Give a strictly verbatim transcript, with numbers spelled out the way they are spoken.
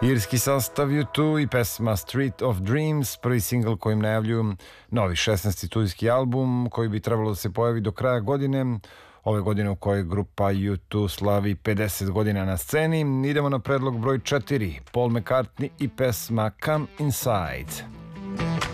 Irski sastav U dva i pesma Street of Dreams, prvi singl kojim najavljuju novi šesnaesti studijski album koji bi trebalo da se pojavi do kraja godine, ove godine u kojoj grupa U dva slavi pedeset godina na sceni. Idemo na predlog broj četiri, Paul McCartney i pesma Come Inside.